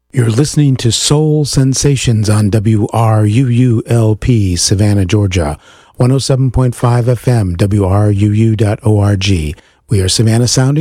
You're listening to Soul Sensations on WRUULP, Savannah, Georgia, 107.5 FM, WRUU.org. We are Savannah Sounding.